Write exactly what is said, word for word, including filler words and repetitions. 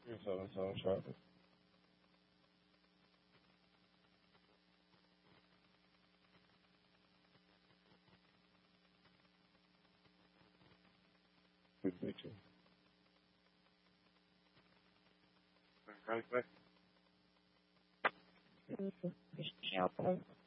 You're so so traffic. Good picture. Right, right. Michelle.